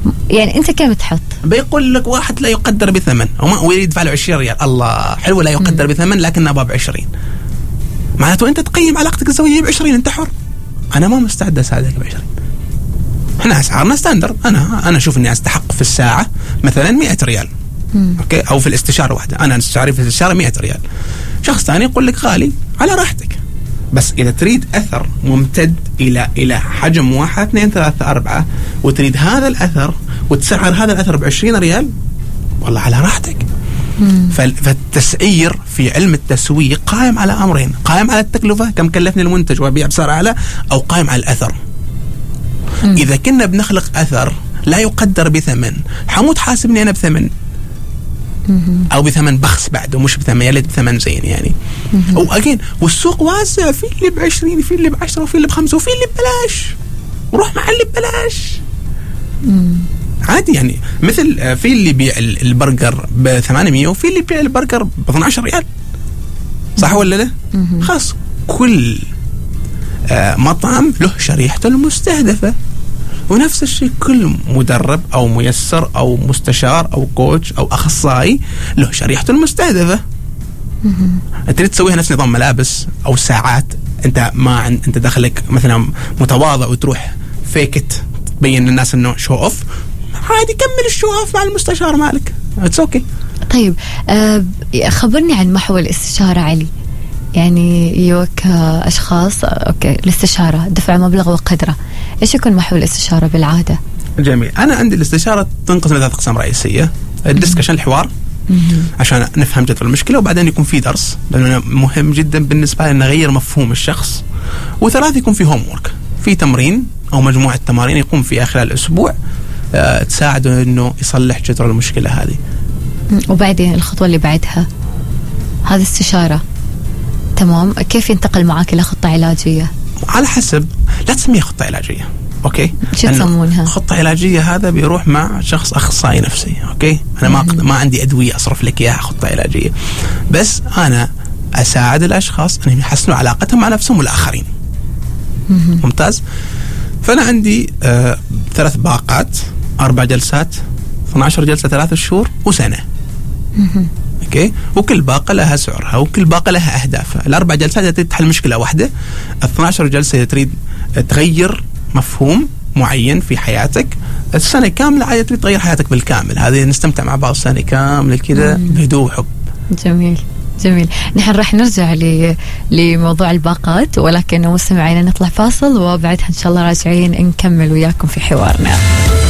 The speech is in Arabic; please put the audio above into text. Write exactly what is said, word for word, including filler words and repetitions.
يعني أنت كم تحط؟ بيقول لك واحد لا يقدر بثمن ويريد يدفع له عشرين ريال. الله حلو، لا يقدر م. بثمن لكن أبغى بعشرين. معناته أنت تقيم علاقتك الزوجية بعشرين، أنت حر. أنا ما مستعد أساعدك بعشرين. إحنا أسعارنا ستاندر. أنا أنا أشوف إني أستحق في الساعة مثلا مئة ريال. م. أوكي، أو في الاستشارة واحدة أنا استشاري في الاستشارة مئة ريال. شخص ثاني يقول لك غالي، على راحتك. بس إذا تريد أثر ممتد إلى إلى حجم واحد اثنين ثلاثة أربعة وتريد هذا الأثر وتسعر هذا الأثر بعشرين ريال، والله على راحتك. فالتسعير في علم التسويق قائم على أمرين: قائم على التكلفة كم كلفني المنتج وأبيع بسعر أعلى، أو قائم على الأثر. مم. إذا كنا بنخلق أثر لا يقدر بثمن، حمود حاسبني أنا بثمن أو بثمن بخس بعده، مش بثمن يلد بثمن زين يعني. وأجين والسوق واسع، في اللي بعشرين، في اللي بعشرة، وفي اللي بخمسة، وفي اللي ببلاش. وروح مع اللي ببلاش عادي يعني. مثل في اللي يبيع البرجر بثمانمية وفي اللي يبيع البرجر باثني عشر ريال، صح ولا لا؟ خاص كل آه مطعم له شريحته المستهدفة، ونفس الشيء كل مدرب أو ميسر أو مستشار أو كوتش أو أخصائي له شريحته المستهدفة. أنت تسويها نفس نظام ملابس أو ساعات، أنت ما عن أنت دخلك مثلا متواضع وتروح فيكت تبين للناس إنه شو أوف، عادي كمل الشو أوف مع المستشار مالك، اتس اوكي. طيب آه خبرني عن محور الاستشارة علي. يعني يوك أشخاص أوكي الاستشارة دفع مبلغ وقدره، إيش يكون محور الاستشارة بالعادة؟ جميل. أنا عندي الاستشارة تنقسم لثلاث أقسام رئيسية: الدسكشن الحوار عشان نفهم جذور المشكلة، وبعدين يكون في درس لأنه مهم جدا بالنسبة لنا نغير مفهوم الشخص، وثلاث يكون في هوم وورك، في تمرين أو مجموعة تمارين يقوم فيها خلال الأسبوع أه تساعده إنه يصلح جذور المشكلة هذه. وبعدين الخطوة اللي بعدها هذه استشارة تمام، كيف ينتقل معاك إلى خطة علاجية؟ على حسب، لا تسميها خطة علاجية، أوكي؟ شو تسمونها؟ خطة علاجية هذا بيروح مع شخص أخصائي نفسي، أوكي؟ أنا ما ما عندي أدوية أصرف لك إياها خطة علاجية، بس أنا أساعد الأشخاص أن يحسنوا علاقتهم مع نفسهم والآخرين. ممتاز. فأنا عندي آه ثلاث باقات، أربع جلسات، اثنتي عشرة جلسة، ثلاث شهور وسنة. اوكي، وكل باقه لها سعرها وكل باقه لها اهدافها. الاربع جلسات تريد تحل مشكله واحده، اثنتي عشرة جلسه تريد تغير مفهوم معين في حياتك، السنه كامله عايز تريد تغير حياتك بالكامل. هذه نستمتع مع بعض سنه كامله كذا بهدوء وحب. جميل جميل. نحن راح نرجع لموضوع الباقات، ولكن مستمعينا نطلع فاصل وبعدها ان شاء الله راجعين نكمل وياكم في حوارنا.